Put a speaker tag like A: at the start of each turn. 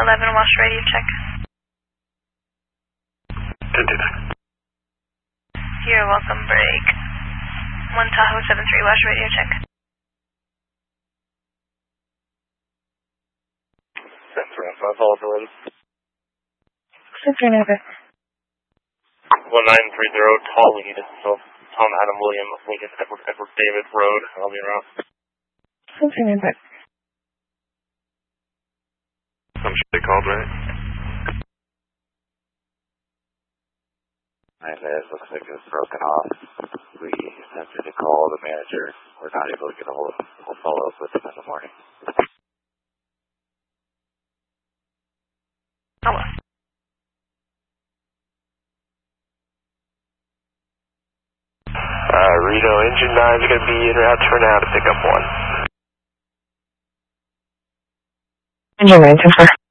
A: 11 Wash radio check.
B: Can do that.
A: You're welcome, break. 1 Tahoe 73 Wash radio check.
B: That's around 5 follow for Lynn.
A: 639.
B: 1930 Tall Lead. So Tom Adam William Lincoln Edward David Road. I'll be around.
A: 639.
B: Some shit they called, right?
C: It looks like it was broken off. We attempted to call the manager. We're not able to get a hold of him. We'll follow up with him in the morning.
A: Hello.
B: Reno, engine 9 is going to be en route to now to pick up 1.
A: Engine 9, 10-4.